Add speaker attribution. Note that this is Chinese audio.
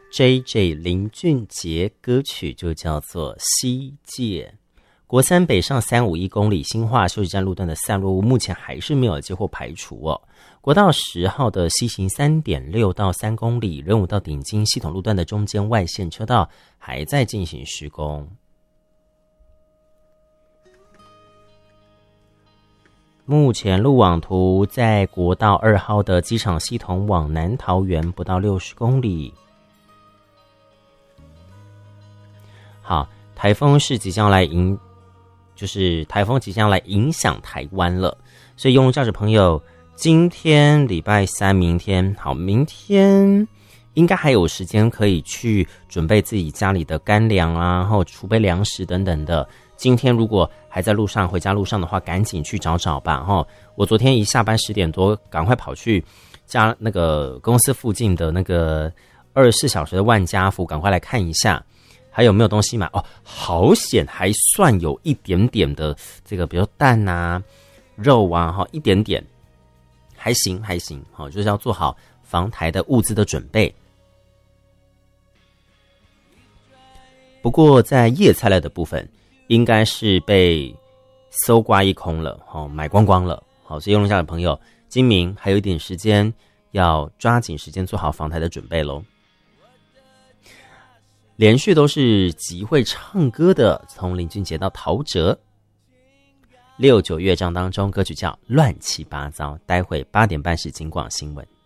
Speaker 1: JJ 林俊杰，歌曲就叫做《西界》。国三北上351公里新化休息站路段的散落物目前还是没有接获排除哦。国道10号的西行 3.6 到3公里，仁武到顶金系统路段的中间外线车道还在进行施工。目前路网图在国道2号的机场系统往南桃园不到60公里。好，台风即将来影响台湾了，所以用驾驶朋友，今天礼拜三，明天应该还有时间可以去准备自己家里的干粮啊，然后储备粮食等等的。今天如果还在路上回家路上的话，赶紧去找找吧齁。我昨天一下班10点多，赶快跑去家那个公司附近的那个24小时的万家福，赶快来看一下还有没有东西买哦。好险，还算有一点点的这个，比如蛋啊、肉啊齁，一点点还行齁，就是要做好防台的物资的准备。不过在叶菜类的部分，应该是被搜刮一空了，买光光了。好，所以用下的朋友，今明还有一点时间，要抓紧时间做好防台的准备咯。连续都是极会唱歌的，从林俊杰到陶喆。6、9乐章当中，歌曲叫《乱七八糟》。待会8点半是警广新闻。